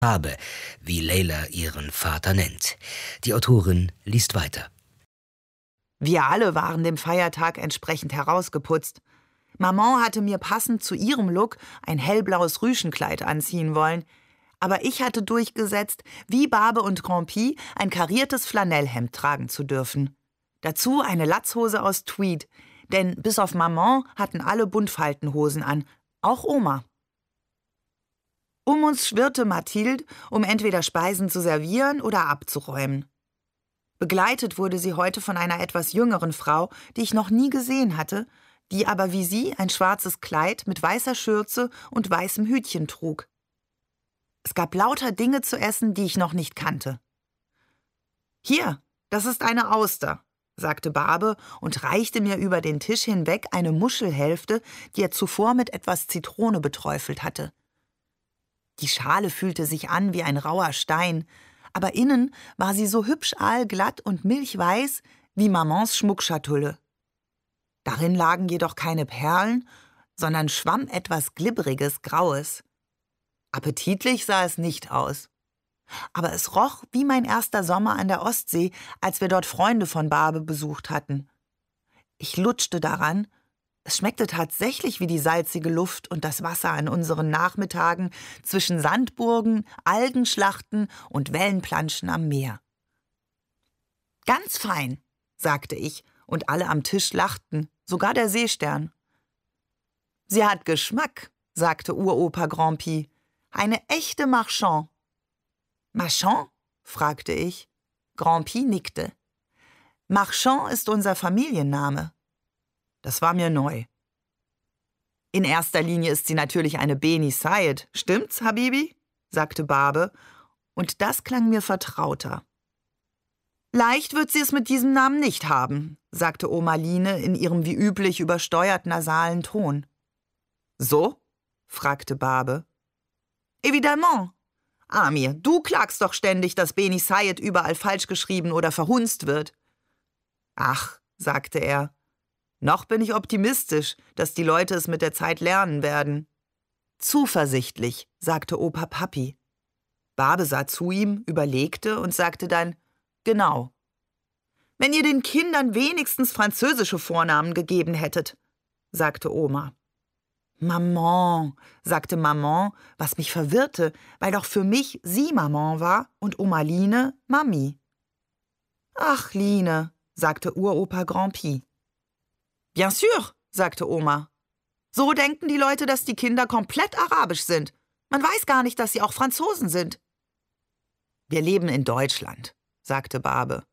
Barbe, wie Leila ihren Vater nennt. Die Autorin liest weiter. Wir alle waren dem Feiertag entsprechend herausgeputzt. Maman hatte mir passend zu ihrem Look ein hellblaues Rüschenkleid anziehen wollen, aber ich hatte durchgesetzt, wie Barbe und Grand'Pie ein kariertes Flanellhemd tragen zu dürfen. Dazu eine Latzhose aus Tweed, denn bis auf Maman hatten alle Buntfaltenhosen an, auch Oma. Um uns schwirrte Mathilde, um entweder Speisen zu servieren oder abzuräumen. Begleitet wurde sie heute von einer etwas jüngeren Frau, die ich noch nie gesehen hatte, die aber wie sie ein schwarzes Kleid mit weißer Schürze und weißem Hütchen trug. Es gab lauter Dinge zu essen, die ich noch nicht kannte. »Hier, das ist eine Auster«, sagte Barbe und reichte mir über den Tisch hinweg eine Muschelhälfte, die er zuvor mit etwas Zitrone beträufelt hatte. Die Schale fühlte sich an wie ein rauer Stein, aber innen war sie so hübsch aalglatt und milchweiß wie Mamans Schmuckschatulle. Darin lagen jedoch keine Perlen, sondern schwamm etwas glibberiges, Graues. Appetitlich sah es nicht aus. Aber es roch wie mein erster Sommer an der Ostsee, als wir dort Freunde von Barbe besucht hatten. Ich lutschte daran. Es schmeckte tatsächlich wie die salzige Luft und das Wasser an unseren Nachmittagen zwischen Sandburgen, Algenschlachten und Wellenplanschen am Meer. »Ganz fein«, sagte ich, und alle am Tisch lachten, sogar der Seestern. »Sie hat Geschmack«, sagte Uropa Grand'Pie. »Eine echte Marchand.« »Marchand?« fragte ich. Grand'Pie nickte. »Marchand ist unser Familienname.« Das war mir neu. »In erster Linie ist sie natürlich eine Beni Sayed, stimmt's, Habibi?« sagte Barbe, und das klang mir vertrauter. »Leicht wird sie es mit diesem Namen nicht haben«, sagte Oma Line in ihrem wie üblich übersteuert nasalen Ton. »So?« fragte Barbe. »Évidemment. Amir, du klagst doch ständig, dass Beni Sayed überall falsch geschrieben oder verhunzt wird.« »Ach«, sagte er, »noch bin ich optimistisch, dass die Leute es mit der Zeit lernen werden.« »Zuversichtlich«, sagte Opa Papi. Barbe sah zu ihm, überlegte und sagte dann, »Genau. Wenn ihr den Kindern wenigstens französische Vornamen gegeben hättet«, sagte Oma. »Maman«, sagte Maman, was mich verwirrte, weil doch für mich sie Maman war und Oma Line Mami. »Ach, Line«, sagte Uropa Grand'Pie. »Bien sûr«, sagte Oma. »So denken die Leute, dass die Kinder komplett arabisch sind. Man weiß gar nicht, dass sie auch Franzosen sind.« »Wir leben in Deutschland«, sagte Barbe.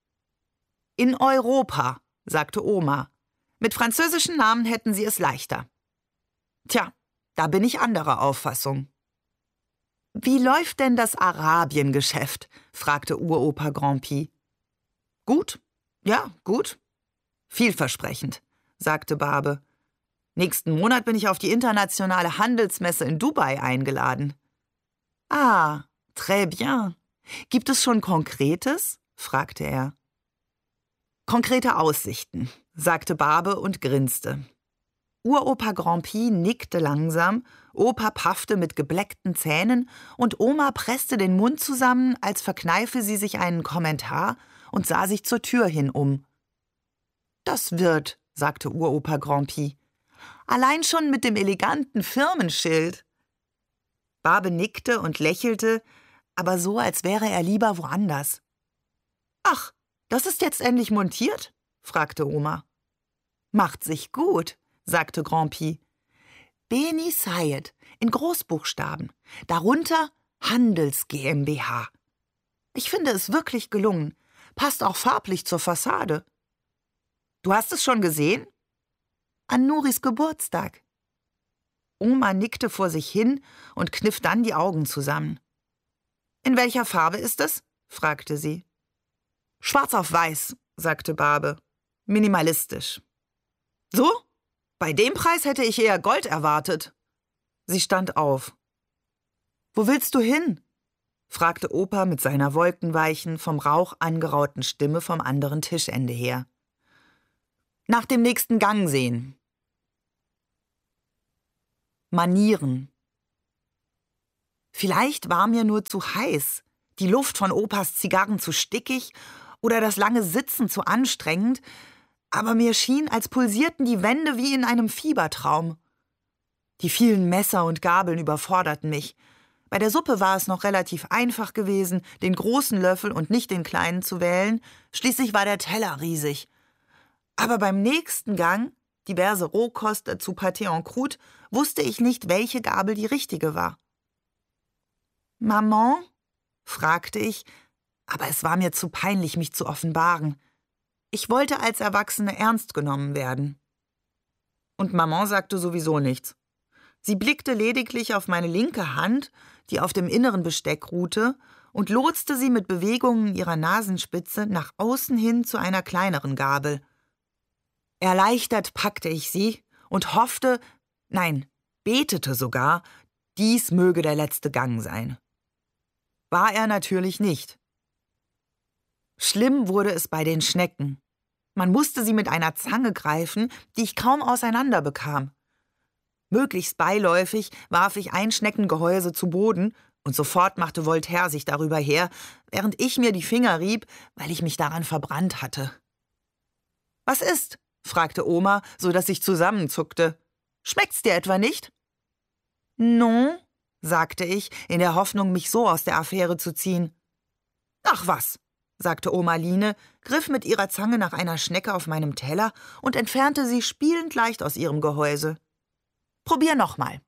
»In Europa«, sagte Oma. »Mit französischen Namen hätten sie es leichter.« »Tja, da bin ich anderer Auffassung.« »Wie läuft denn das Arabiengeschäft?«, fragte Uropa Grand'Pie. »Gut, ja, gut. Vielversprechend«, sagte Barbe. »Nächsten Monat bin ich auf die internationale Handelsmesse in Dubai eingeladen.« »Ah, très bien. Gibt es schon Konkretes?«, fragte er. »Konkrete Aussichten«, sagte Barbe und grinste. Uropa Grand'Pie nickte langsam, Opa paffte mit gebleckten Zähnen und Oma presste den Mund zusammen, als verkneife sie sich einen Kommentar und sah sich zur Tür hin um. »Das wird«, sagte Uropa Grand'Pie. »Allein schon mit dem eleganten Firmenschild.« Barbe nickte und lächelte, aber so, als wäre er lieber woanders. »Ach, das ist jetzt endlich montiert?«, fragte Oma. »Macht sich gut«, sagte Grand'Pie. »Beni Sayed, in Großbuchstaben, darunter Handels GmbH. Ich finde es wirklich gelungen, passt auch farblich zur Fassade.« »Du hast es schon gesehen?« »An Nuris Geburtstag.« Oma nickte vor sich hin und kniff dann die Augen zusammen. »In welcher Farbe ist es?«, fragte sie. »Schwarz auf weiß«, sagte Barbe. »Minimalistisch.« »So? Bei dem Preis hätte ich eher Gold erwartet.« Sie stand auf. »Wo willst du hin?«, fragte Opa mit seiner wolkenweichen, vom Rauch angerauten Stimme vom anderen Tischende her. »Nach dem nächsten Gang sehen.« Manieren. Vielleicht war mir nur zu heiß, die Luft von Opas Zigarren zu stickig oder das lange Sitzen zu anstrengend, aber mir schien, als pulsierten die Wände wie in einem Fiebertraum. Die vielen Messer und Gabeln überforderten mich. Bei der Suppe war es noch relativ einfach gewesen, den großen Löffel und nicht den kleinen zu wählen, schließlich war der Teller riesig. Aber beim nächsten Gang, diverse Rohkost, dazu Pâté en croûte, wusste ich nicht, welche Gabel die richtige war. »Maman?« fragte ich, aber es war mir zu peinlich, mich zu offenbaren. Ich wollte als Erwachsene ernst genommen werden. Und Maman sagte sowieso nichts. Sie blickte lediglich auf meine linke Hand, die auf dem inneren Besteck ruhte, und lotste sie mit Bewegungen ihrer Nasenspitze nach außen hin zu einer kleineren Gabel. Erleichtert packte ich sie und hoffte, nein, betete sogar, dies möge der letzte Gang sein. War er natürlich nicht. Schlimm wurde es bei den Schnecken. Man musste sie mit einer Zange greifen, die ich kaum auseinander bekam. Möglichst beiläufig warf ich ein Schneckengehäuse zu Boden und sofort machte Voltaire sich darüber her, während ich mir die Finger rieb, weil ich mich daran verbrannt hatte. »Was ist?« fragte Oma, so dass ich zusammenzuckte. »Schmeckt's dir etwa nicht?« »Non«, sagte ich, in der Hoffnung, mich so aus der Affäre zu ziehen. »Ach was«, sagte Oma Line, griff mit ihrer Zange nach einer Schnecke auf meinem Teller und entfernte sie spielend leicht aus ihrem Gehäuse. »Probier noch mal.«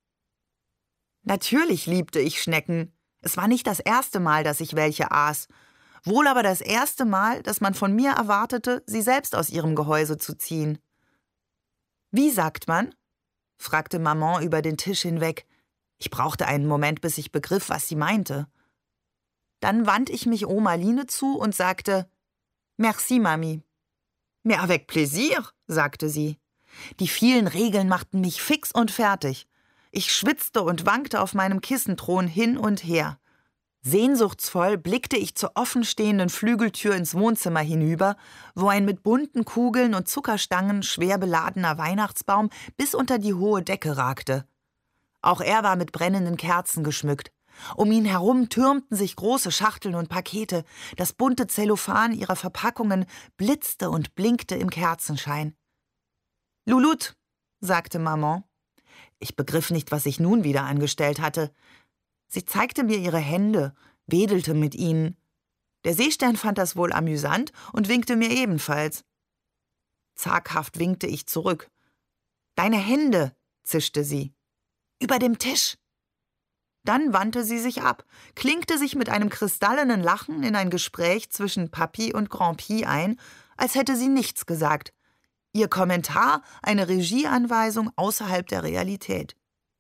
Natürlich liebte ich Schnecken. Es war nicht das erste Mal, dass ich welche aß. Wohl aber das erste Mal, dass man von mir erwartete, sie selbst aus ihrem Gehäuse zu ziehen. »Wie sagt man?« fragte Maman über den Tisch hinweg. Ich brauchte einen Moment, bis ich begriff, was sie meinte. Dann wandte ich mich Oma Line zu und sagte, »Merci, Mami.« »Mais avec plaisir«, sagte sie. Die vielen Regeln machten mich fix und fertig. Ich schwitzte und wankte auf meinem Kissenthron hin und her. Sehnsuchtsvoll blickte ich zur offenstehenden Flügeltür ins Wohnzimmer hinüber, wo ein mit bunten Kugeln und Zuckerstangen schwer beladener Weihnachtsbaum bis unter die hohe Decke ragte. Auch er war mit brennenden Kerzen geschmückt. Um ihn herum türmten sich große Schachteln und Pakete. Das bunte Zellophan ihrer Verpackungen blitzte und blinkte im Kerzenschein. »Louloute«, sagte Maman. Ich begriff nicht, was ich nun wieder angestellt hatte. Sie zeigte mir ihre Hände, wedelte mit ihnen. Der Seestern fand das wohl amüsant und winkte mir ebenfalls. Zaghaft winkte ich zurück. »Deine Hände«, zischte sie. »Über dem Tisch.« Dann wandte sie sich ab, klinkte sich mit einem kristallenen Lachen in ein Gespräch zwischen Papi und Grand-Pi ein, als hätte sie nichts gesagt. Ihr Kommentar eine Regieanweisung außerhalb der Realität.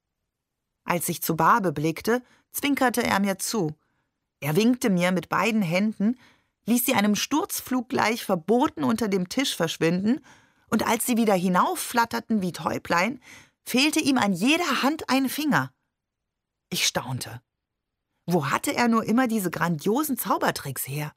Als ich zu Barbe blickte, zwinkerte er mir zu. Er winkte mir mit beiden Händen, ließ sie einem Sturzflug gleich verboten unter dem Tisch verschwinden, und als sie wieder hinaufflatterten wie Täublein, fehlte ihm an jeder Hand ein Finger. Ich staunte. Wo hatte er nur immer diese grandiosen Zaubertricks her?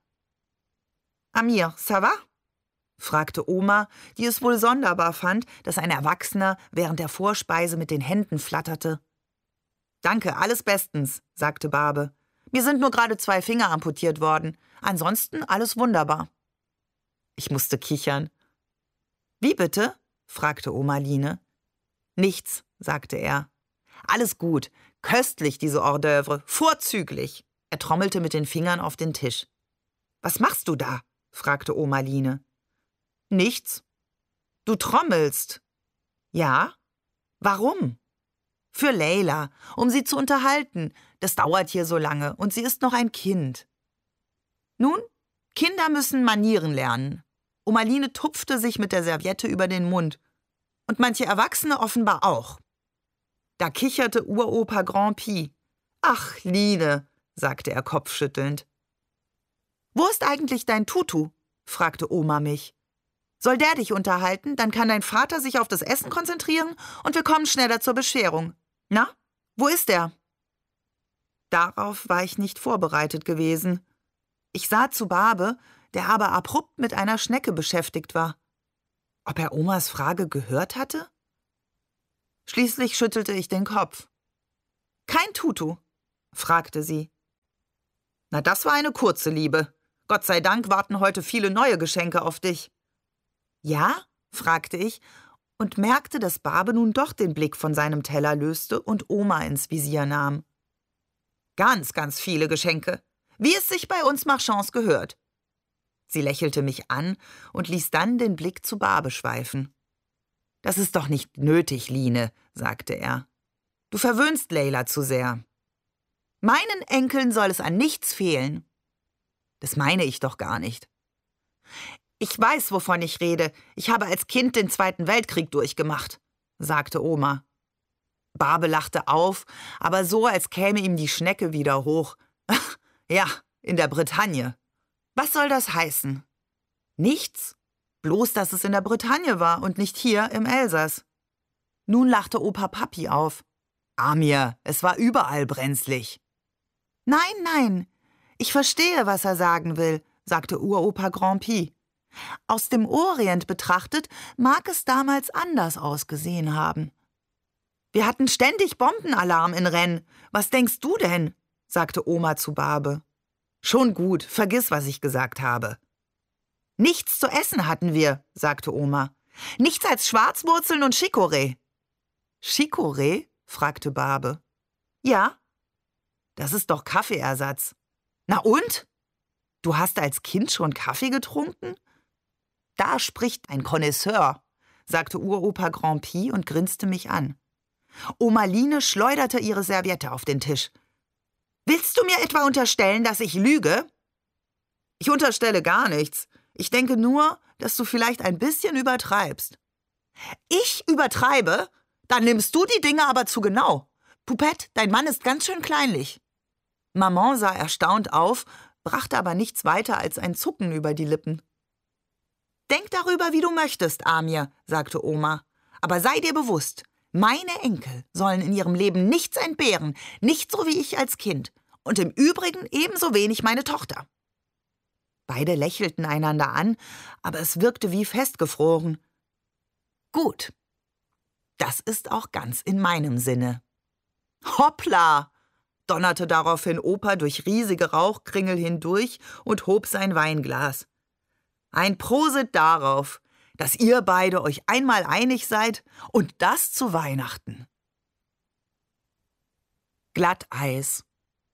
»Amir, ça va?« fragte Oma, die es wohl sonderbar fand, dass ein Erwachsener während der Vorspeise mit den Händen flatterte. »Danke, alles bestens«, sagte Barbe. »Mir sind nur gerade 2 Finger amputiert worden. Ansonsten alles wunderbar.« Ich musste kichern. »Wie bitte?« fragte Oma Line. »Nichts«, sagte er. »Alles gut. Köstlich, diese Hors d'oeuvre. Vorzüglich.« Er trommelte mit den Fingern auf den Tisch. »Was machst du da?« fragte Oma Line. »Nichts.« »Du trommelst.« »Ja.« »Warum?« »Für Leila, um sie zu unterhalten. Das dauert hier so lange und sie ist noch ein Kind.« Nun, Kinder müssen Manieren lernen. Oma Line tupfte sich mit der Serviette über den Mund. Und manche Erwachsene offenbar auch. Da kicherte Uropa Grand-Pi. »Ach, Line«, sagte er kopfschüttelnd. »Wo ist eigentlich dein Tutu?« fragte Oma mich. »Soll der dich unterhalten? Dann kann dein Vater sich auf das Essen konzentrieren und wir kommen schneller zur Bescherung. Na, wo ist er?« Darauf war ich nicht vorbereitet gewesen. Ich sah zu Barbe, der aber abrupt mit einer Schnecke beschäftigt war. Ob er Omas Frage gehört hatte? Schließlich schüttelte ich den Kopf. »Kein Tutu«, fragte sie. »Na, das war eine kurze Liebe. Gott sei Dank warten heute viele neue Geschenke auf dich.« »Ja?« fragte ich und merkte, dass Barbe nun doch den Blick von seinem Teller löste und Oma ins Visier nahm. »Ganz, ganz viele Geschenke, wie es sich bei uns Marchands gehört.« Sie lächelte mich an und ließ dann den Blick zu Barbe schweifen. »Das ist doch nicht nötig, Line«, sagte er. »Du verwöhnst Leila zu sehr. Meinen Enkeln soll es an nichts fehlen.« »Das meine ich doch gar nicht.« »Ich weiß, wovon ich rede. Ich habe als Kind den Zweiten Weltkrieg durchgemacht«, sagte Oma. Barbe lachte auf, aber so, als käme ihm die Schnecke wieder hoch. »Ach, ja, in der Bretagne.« »Was soll das heißen?« »Nichts. Bloß, dass es in der Bretagne war und nicht hier im Elsass.« Nun lachte Opa Papi auf. »Amir, es war überall brenzlig.« »Nein, nein, ich verstehe, was er sagen will«, sagte Uropa Grand-Pi. »Aus dem Orient betrachtet mag es damals anders ausgesehen haben.« »Wir hatten ständig Bombenalarm in Rennes. Was denkst du denn?«, sagte Oma zu Barbe. »Schon gut, vergiss, was ich gesagt habe.« »Nichts zu essen hatten wir«, sagte Oma. »Nichts als Schwarzwurzeln und Chicorée.« »Chicorée?«, fragte Barbe. »Ja.« »Das ist doch Kaffeeersatz.« »Na und? Du hast als Kind schon Kaffee getrunken?« »Da spricht ein Connoisseur«, sagte Uropa Grand-Pi und grinste mich an. Oma Line schleuderte ihre Serviette auf den Tisch. »Willst du mir etwa unterstellen, dass ich lüge?« »Ich unterstelle gar nichts. Ich denke nur, dass du vielleicht ein bisschen übertreibst.« »Ich übertreibe? Dann nimmst du die Dinge aber zu genau. Poupette, dein Mann ist ganz schön kleinlich.« Maman sah erstaunt auf, brachte aber nichts weiter als ein Zucken über die Lippen. »Denk darüber, wie du möchtest, Amir«, sagte Oma. »Aber sei dir bewusst, meine Enkel sollen in ihrem Leben nichts entbehren, nicht so wie ich als Kind. Und im Übrigen ebenso wenig meine Tochter.« Beide lächelten einander an, aber es wirkte wie festgefroren. »Gut, das ist auch ganz in meinem Sinne.« »Hoppla«, donnerte daraufhin Opa durch riesige Rauchkringel hindurch und hob sein Weinglas. »Ein Prosit darauf, dass ihr beide euch einmal einig seid und das zu Weihnachten.« Glatteis.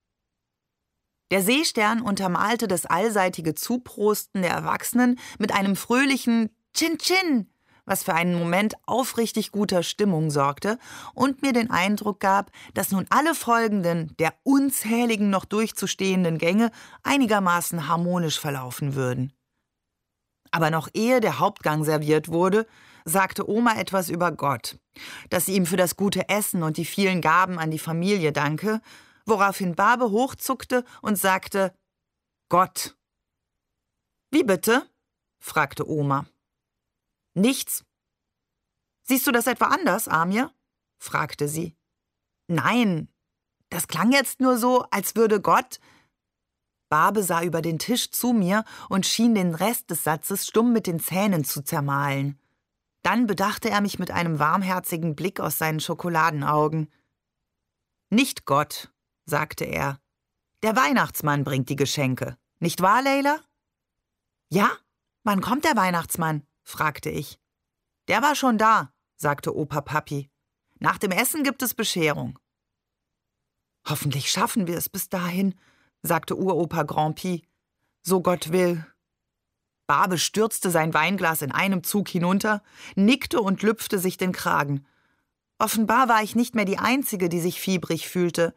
Der Seestern untermalte das allseitige Zuprosten der Erwachsenen mit einem fröhlichen Chin-Chin, was für einen Moment aufrichtig guter Stimmung sorgte und mir den Eindruck gab, dass nun alle folgenden, der unzähligen noch durchzustehenden Gänge einigermaßen harmonisch verlaufen würden. Aber noch ehe der Hauptgang serviert wurde, sagte Oma etwas über Gott, dass sie ihm für das gute Essen und die vielen Gaben an die Familie danke, woraufhin Barbe hochzuckte und sagte, »Gott.« »Wie bitte?«, fragte Oma. »Nichts.« »Siehst du das etwa anders, Amir?«, fragte sie. »Nein, das klang jetzt nur so, als würde Gott...« Barbe sah über den Tisch zu mir und schien den Rest des Satzes stumm mit den Zähnen zu zermahlen. Dann bedachte er mich mit einem warmherzigen Blick aus seinen Schokoladenaugen. »Nicht Gott«, sagte er. »Der Weihnachtsmann bringt die Geschenke. Nicht wahr, Leila?« »Ja? Wann kommt der Weihnachtsmann?«, fragte ich. »Der war schon da«, sagte Opa Papi. »Nach dem Essen gibt es Bescherung.« »Hoffentlich schaffen wir es bis dahin«, sagte Uropa Grand-Pi. »So Gott will.« Barbe stürzte sein Weinglas in einem Zug hinunter, nickte und lüpfte sich den Kragen. Offenbar war ich nicht mehr die Einzige, die sich fiebrig fühlte.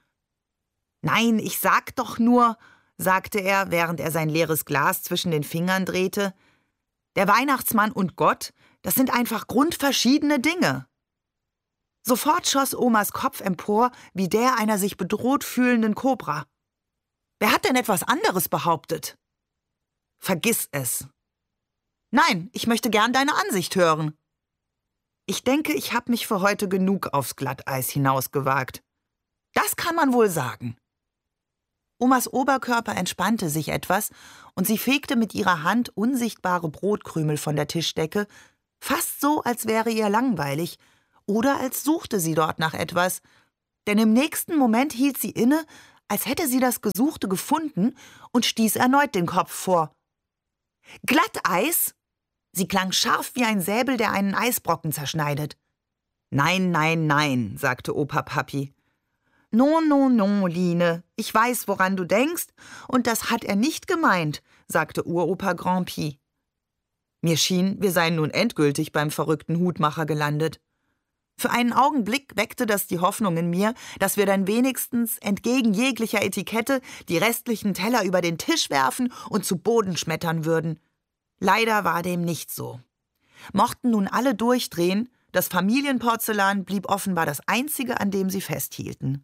»Nein, ich sag doch nur«, sagte er, während er sein leeres Glas zwischen den Fingern drehte, »der Weihnachtsmann und Gott, das sind einfach grundverschiedene Dinge.« Sofort schoss Omas Kopf empor, wie der einer sich bedroht fühlenden Kobra. »Wer hat denn etwas anderes behauptet?« »Vergiss es.« »Nein, ich möchte gern deine Ansicht hören.« »Ich denke, ich habe mich für heute genug aufs Glatteis hinausgewagt.« »Das kann man wohl sagen.« Omas Oberkörper entspannte sich etwas und sie fegte mit ihrer Hand unsichtbare Brotkrümel von der Tischdecke, fast so, als wäre ihr langweilig oder als suchte sie dort nach etwas. Denn im nächsten Moment hielt sie inne, als hätte sie das Gesuchte gefunden und stieß erneut den Kopf vor. »Glatteis?« Sie klang scharf wie ein Säbel, der einen Eisbrocken zerschneidet. »Nein, nein, nein«, sagte Opa Papi. »Non, non, non, Line, ich weiß, woran du denkst, und das hat er nicht gemeint«, sagte Uropa Grand-Pie. Mir schien, wir seien nun endgültig beim verrückten Hutmacher gelandet. Für einen Augenblick weckte das die Hoffnung in mir, dass wir dann wenigstens entgegen jeglicher Etikette die restlichen Teller über den Tisch werfen und zu Boden schmettern würden. Leider war dem nicht so. Mochten nun alle durchdrehen, das Familienporzellan blieb offenbar das einzige, an dem sie festhielten.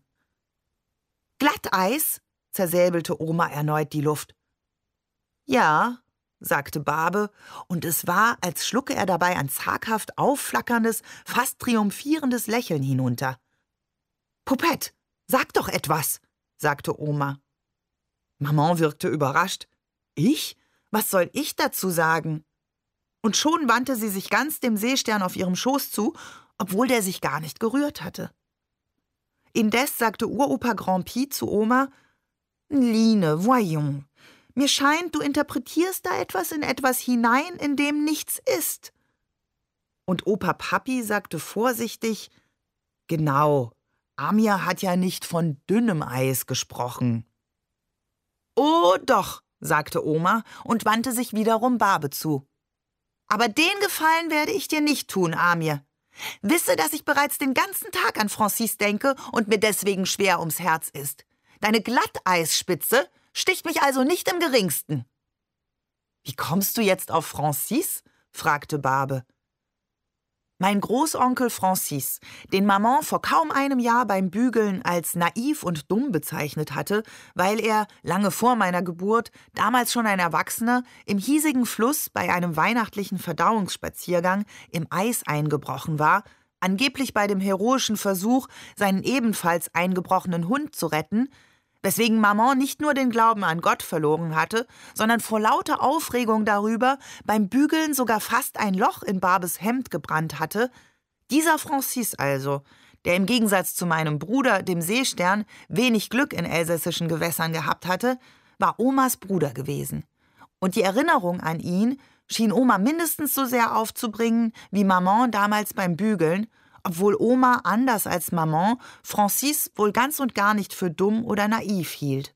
»Glatteis?« zersäbelte Oma erneut die Luft. »Ja«, sagte Barbe, und es war, als schlucke er dabei ein zaghaft aufflackerndes, fast triumphierendes Lächeln hinunter. »Poupette, sag doch etwas«, sagte Oma. Maman wirkte überrascht. »Ich? Was soll ich dazu sagen?« Und schon wandte sie sich ganz dem Seestern auf ihrem Schoß zu, obwohl der sich gar nicht gerührt hatte. Indes sagte Uropa Grand-Pie zu Oma: »Line, voyons. Mir scheint, du interpretierst da etwas in etwas hinein, in dem nichts ist.« Und Opa Papi sagte vorsichtig: »Genau, Amir hat ja nicht von dünnem Eis gesprochen.« »Oh doch«, sagte Oma und wandte sich wiederum Barbe zu. »Aber den Gefallen werde ich dir nicht tun, Amir. Wisse, dass ich bereits den ganzen Tag an Francis denke und mir deswegen schwer ums Herz ist. Deine Glatteisspitze sticht mich also nicht im geringsten.« »Wie kommst du jetzt auf Francis?« fragte Barbe. Mein Großonkel Francis, den Maman vor kaum einem Jahr beim Bügeln als naiv und dumm bezeichnet hatte, weil er, lange vor meiner Geburt, damals schon ein Erwachsener, im hiesigen Fluss bei einem weihnachtlichen Verdauungsspaziergang im Eis eingebrochen war, angeblich bei dem heroischen Versuch, seinen ebenfalls eingebrochenen Hund zu retten, weswegen Maman nicht nur den Glauben an Gott verloren hatte, sondern vor lauter Aufregung darüber beim Bügeln sogar fast ein Loch in Barbes Hemd gebrannt hatte, dieser Francis also, der im Gegensatz zu meinem Bruder, dem Seestern, wenig Glück in elsässischen Gewässern gehabt hatte, war Omas Bruder gewesen. Und die Erinnerung an ihn schien Oma mindestens so sehr aufzubringen wie Maman damals beim Bügeln, obwohl Oma, anders als Maman, Francis wohl ganz und gar nicht für dumm oder naiv hielt.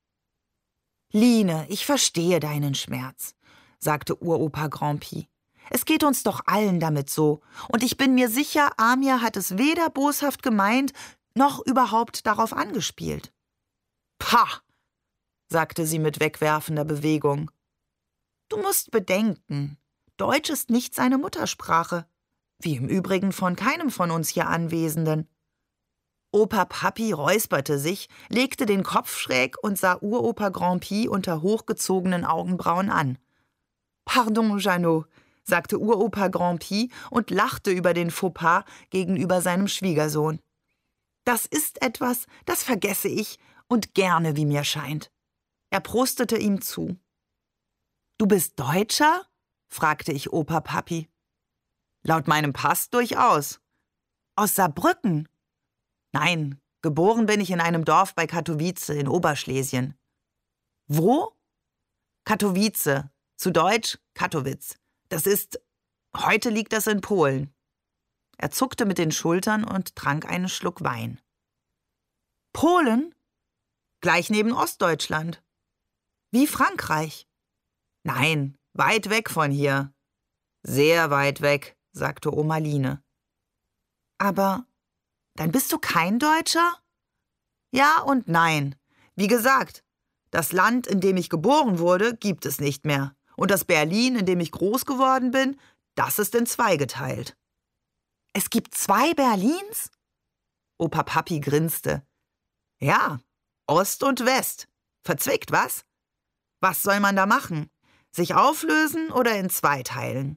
»Line, ich verstehe deinen Schmerz«, sagte Uropa Grand-Pie. »Es geht uns doch allen damit so, und ich bin mir sicher, Amir hat es weder boshaft gemeint, noch überhaupt darauf angespielt.« »Pah«, sagte sie mit wegwerfender Bewegung. »Du musst bedenken, Deutsch ist nicht seine Muttersprache. Wie im Übrigen von keinem von uns hier Anwesenden.« Opa Papi räusperte sich, legte den Kopf schräg und sah Uropa Grand-Pie unter hochgezogenen Augenbrauen an. »Pardon, Jeannot«, sagte Uropa Grand-Pie und lachte über den Fauxpas gegenüber seinem Schwiegersohn. »Das ist etwas, das vergesse ich, und gerne, wie mir scheint.« Er prostete ihm zu. »Du bist Deutscher?« fragte ich Opa Papi. »Laut meinem Pass durchaus.« »Aus Saarbrücken?« »Nein, geboren bin ich in einem Dorf bei Katowice in Oberschlesien.« »Wo?« »Katowice, zu Deutsch Kattowitz. Das ist, heute liegt das in Polen.« Er zuckte mit den Schultern und trank einen Schluck Wein. »Polen?« »Gleich neben Ostdeutschland.« »Wie Frankreich?« »Nein, weit weg von hier.« »Sehr weit weg«, sagte Oma Line. »Aber dann bist du kein Deutscher?« »Ja und nein. Wie gesagt, das Land, in dem ich geboren wurde, gibt es nicht mehr. Und das Berlin, in dem ich groß geworden bin, das ist in zwei geteilt.« »Es gibt zwei Berlins?« Opa Papi grinste. »Ja, Ost und West. Verzwickt, was? Was soll man da machen? Sich auflösen oder in zwei teilen?«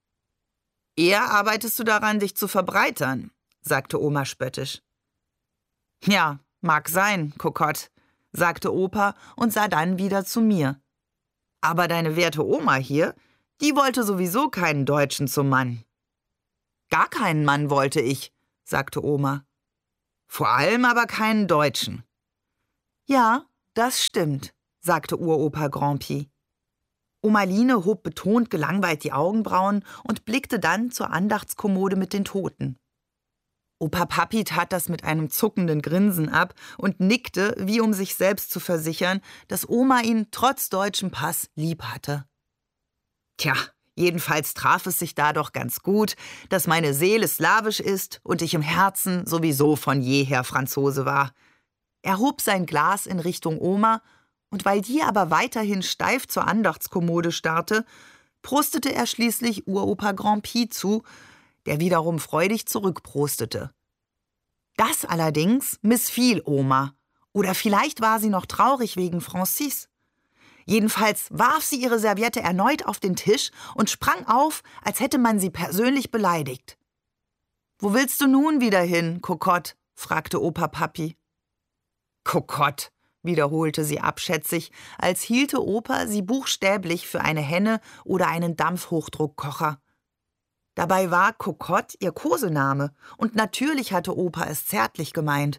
»Eher arbeitest du daran, dich zu verbreitern«, sagte Oma spöttisch. »Ja, mag sein, Kokott«, sagte Opa und sah dann wieder zu mir. »Aber deine werte Oma hier, die wollte sowieso keinen Deutschen zum Mann.« »Gar keinen Mann wollte ich«, sagte Oma. Vor allem aber keinen Deutschen. Ja, das stimmt, sagte Uropa Grandpi. Oma Line hob betont gelangweilt die Augenbrauen und blickte dann zur Andachtskommode mit den Toten. Opa Papi tat das mit einem zuckenden Grinsen ab und nickte, wie um sich selbst zu versichern, dass Oma ihn trotz deutschem Pass lieb hatte. Tja, jedenfalls traf es sich da doch ganz gut, dass meine Seele slawisch ist und ich im Herzen sowieso von jeher Franzose war. Er hob sein Glas in Richtung Oma, und weil die aber weiterhin steif zur Andachtskommode starrte, prostete er schließlich Uropa Grandpi zu, der wiederum freudig zurückprostete. Das allerdings missfiel Oma, oder vielleicht war sie noch traurig wegen Francis. Jedenfalls warf sie ihre Serviette erneut auf den Tisch und sprang auf, als hätte man sie persönlich beleidigt. »Wo willst du nun wieder hin, Kokott?« fragte Opa Papi. »Kokott«, wiederholte sie abschätzig, als hielte Opa sie buchstäblich für eine Henne oder einen Dampfhochdruckkocher. Dabei war Kokott ihr Kosename, und natürlich hatte Opa es zärtlich gemeint.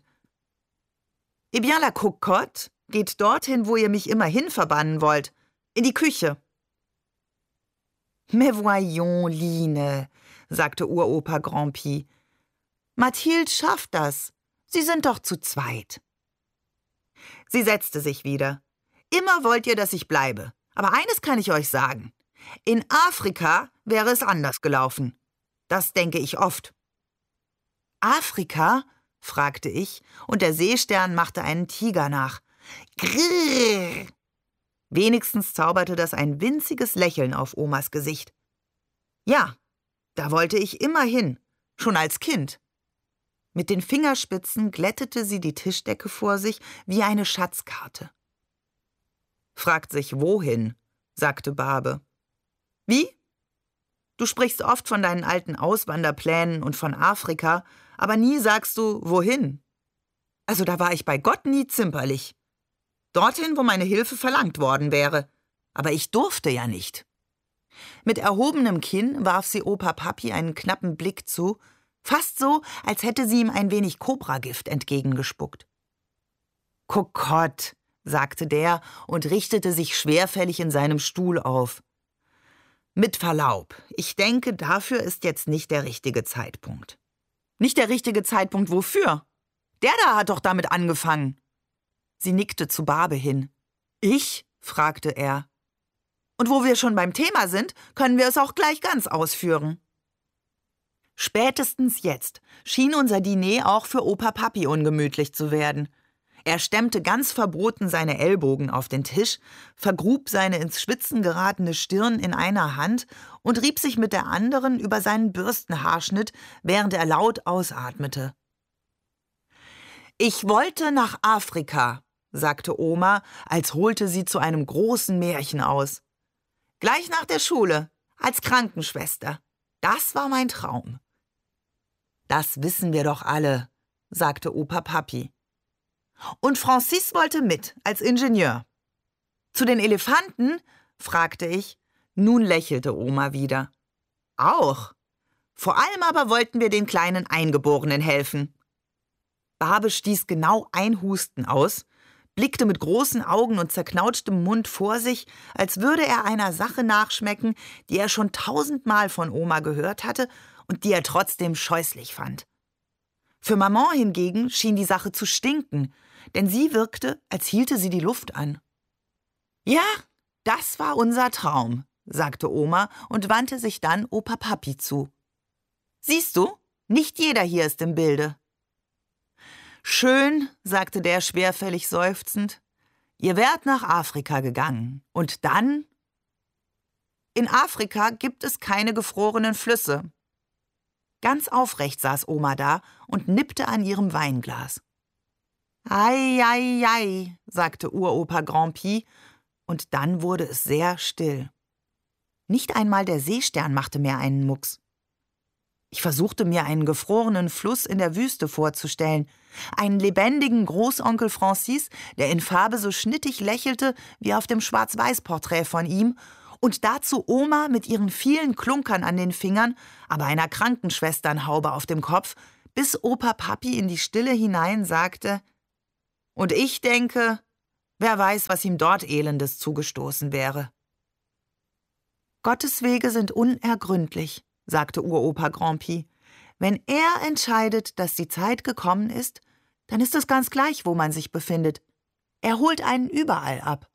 »Eh bien, la Cocotte geht dorthin, wo ihr mich immerhin verbannen wollt, in die Küche.« »Mais voyons, Line«, sagte Uropa Grandpi. »Mathilde schafft das. Sie sind doch zu zweit.« Sie setzte sich wieder. »Immer wollt ihr, dass ich bleibe. Aber eines kann ich euch sagen. In Afrika wäre es anders gelaufen. Das denke ich oft.« »Afrika?« fragte ich, und der Seestern machte einen Tiger nach. »Grrrr!« Wenigstens zauberte das ein winziges Lächeln auf Omas Gesicht. »Ja, da wollte ich immer hin, schon als Kind.« Mit den Fingerspitzen glättete sie die Tischdecke vor sich wie eine Schatzkarte. »Fragt sich, wohin?«, sagte Barbe. »Wie? Du sprichst oft von deinen alten Auswanderplänen und von Afrika, aber nie sagst du, wohin. Also da war ich bei Gott nie zimperlich. Dorthin, wo meine Hilfe verlangt worden wäre. Aber ich durfte ja nicht.« Mit erhobenem Kinn warf sie Opa Papi einen knappen Blick zu, fast so, als hätte sie ihm ein wenig Kobragift entgegengespuckt. »Kokott«, sagte der und richtete sich schwerfällig in seinem Stuhl auf. »Mit Verlaub, ich denke, dafür ist jetzt nicht der richtige Zeitpunkt.« »Nicht der richtige Zeitpunkt wofür? Der da hat doch damit angefangen.« Sie nickte zu Barbe hin. »Ich?«, fragte er. »Und wo wir schon beim Thema sind, können wir es auch gleich ganz ausführen.« Spätestens jetzt schien unser Diner auch für Opa Papi ungemütlich zu werden. Er stemmte ganz verboten seine Ellbogen auf den Tisch, vergrub seine ins Schwitzen geratene Stirn in einer Hand und rieb sich mit der anderen über seinen Bürstenhaarschnitt, während er laut ausatmete. »Ich wollte nach Afrika«, sagte Oma, als holte sie zu einem großen Märchen aus. »Gleich nach der Schule, als Krankenschwester. Das war mein Traum.« »Das wissen wir doch alle«, sagte Opa Papi. »Und Francis wollte mit, als Ingenieur.« »Zu den Elefanten?«, fragte ich. Nun lächelte Oma wieder. »Auch. Vor allem aber wollten wir den kleinen Eingeborenen helfen.« Barbe stieß genau ein Husten aus, blickte mit großen Augen und zerknautschtem Mund vor sich, als würde er einer Sache nachschmecken, die er schon 1000-mal von Oma gehört hatte und die er trotzdem scheußlich fand. Für Maman hingegen schien die Sache zu stinken, denn sie wirkte, als hielte sie die Luft an. »Ja, das war unser Traum«, sagte Oma und wandte sich dann Opa Papi zu. »Siehst du, nicht jeder hier ist im Bilde.« »Schön«, sagte der schwerfällig seufzend. »Ihr wärt nach Afrika gegangen. Und dann?« »In Afrika gibt es keine gefrorenen Flüsse.« Ganz aufrecht saß Oma da und nippte an ihrem Weinglas. »Ei, ei, ei«, sagte Uropa Grandpi, und dann wurde es sehr still. Nicht einmal der Seestern machte mehr einen Mucks. Ich versuchte mir einen gefrorenen Fluss in der Wüste vorzustellen, einen lebendigen Großonkel Francis, der in Farbe so schnittig lächelte wie auf dem Schwarz-Weiß-Porträt von ihm, und dazu Oma mit ihren vielen Klunkern an den Fingern, aber einer Krankenschwesternhaube auf dem Kopf, bis Opa Papi in die Stille hinein sagte: Und ich denke, wer weiß, was ihm dort Elendes zugestoßen wäre. Gottes Wege sind unergründlich, sagte Uropa Grand-Pi. Wenn er entscheidet, dass die Zeit gekommen ist, dann ist es ganz gleich, wo man sich befindet. Er holt einen überall ab.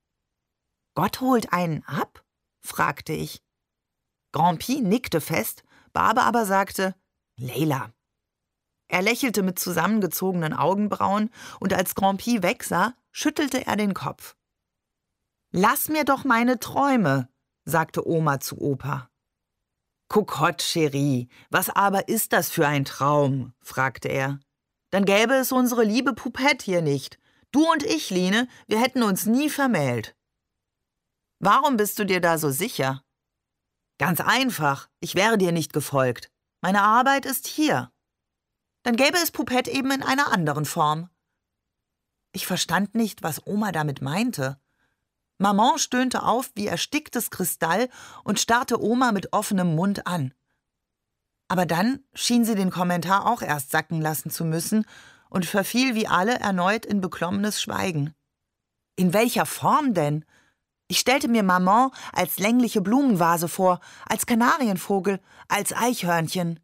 Gott holt einen ab? Fragte ich. Grand-Pi nickte fest, Barbe aber sagte: Leila. Er lächelte mit zusammengezogenen Augenbrauen, und als Grand-Pi wegsah, schüttelte er den Kopf. »Lass mir doch meine Träume«, sagte Oma zu Opa. »Kokott, Chérie, was aber ist das für ein Traum?« fragte er. »Dann gäbe es unsere liebe Poupette hier nicht. Du und ich, Line, wir hätten uns nie vermählt.« »Warum bist du dir da so sicher?« »Ganz einfach, ich wäre dir nicht gefolgt. Meine Arbeit ist hier.« »Dann gäbe es Poupette eben in einer anderen Form.« Ich verstand nicht, was Oma damit meinte. Maman stöhnte auf wie ersticktes Kristall und starrte Oma mit offenem Mund an. Aber dann schien sie den Kommentar auch erst sacken lassen zu müssen und verfiel wie alle erneut in beklommenes Schweigen. In welcher Form denn? Ich stellte mir Maman als längliche Blumenvase vor, als Kanarienvogel, als Eichhörnchen.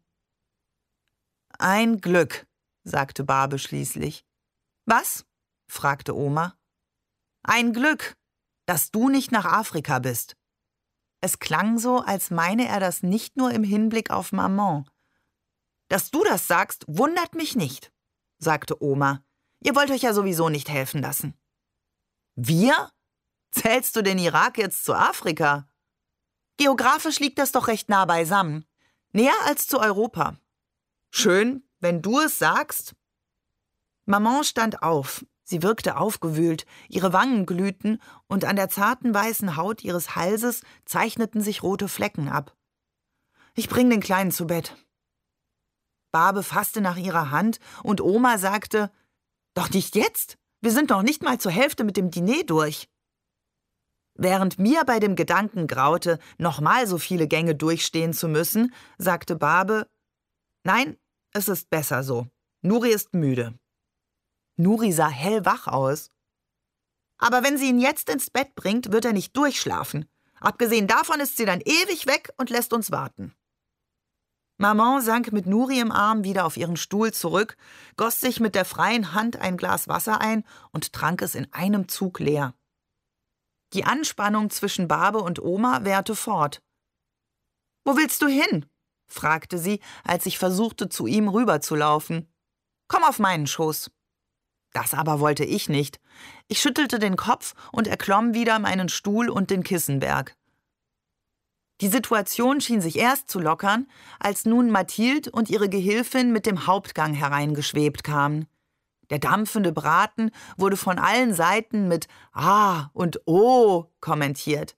»Ein Glück«, sagte Barbe schließlich. »Was?« fragte Oma. »Ein Glück, dass du nicht nach Afrika bist.« Es klang so, als meine er das nicht nur im Hinblick auf Maman. »Dass du das sagst, wundert mich nicht«, sagte Oma. »Ihr wollt euch ja sowieso nicht helfen lassen.« »Wir? Zählst du den Irak jetzt zu Afrika?« »Geografisch liegt das doch recht nah beisammen. Näher als zu Europa.« »Schön, wenn du es sagst.« Maman stand auf. Sie wirkte aufgewühlt, ihre Wangen glühten und an der zarten weißen Haut ihres Halses zeichneten sich rote Flecken ab. »Ich bring den Kleinen zu Bett.« Barbe fasste nach ihrer Hand und Oma sagte: »Doch nicht jetzt, wir sind noch nicht mal zur Hälfte mit dem Diner durch.« Während mir bei dem Gedanken graute, nochmal so viele Gänge durchstehen zu müssen, sagte Barbe: »Nein, es ist besser so. Nuri ist müde.« Nuri sah hellwach aus. »Aber wenn sie ihn jetzt ins Bett bringt, wird er nicht durchschlafen. Abgesehen davon ist sie dann ewig weg und lässt uns warten.« Maman sank mit Nuri im Arm wieder auf ihren Stuhl zurück, goss sich mit der freien Hand ein Glas Wasser ein und trank es in einem Zug leer. Die Anspannung zwischen Barbe und Oma währte fort. »Wo willst du hin?« fragte sie, als ich versuchte, zu ihm rüberzulaufen. »Komm auf meinen Schoß.« Das aber wollte ich nicht. Ich schüttelte den Kopf und erklomm wieder meinen Stuhl und den Kissenberg. Die Situation schien sich erst zu lockern, als nun Mathilde und ihre Gehilfin mit dem Hauptgang hereingeschwebt kamen. Der dampfende Braten wurde von allen Seiten mit »Ah« und »Oh« kommentiert.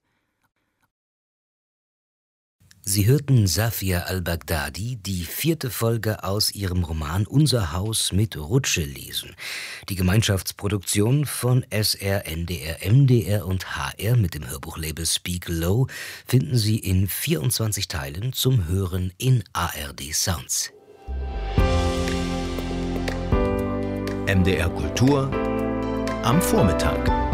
Sie hörten Safia al-Baghdadi die 4. Folge aus ihrem Roman Unser Haus mit Rutsche lesen. Die Gemeinschaftsproduktion von SR, NDR, MDR und HR mit dem Hörbuchlabel Speak Low finden Sie in 24 Teilen zum Hören in ARD Sounds. MDR Kultur am Vormittag.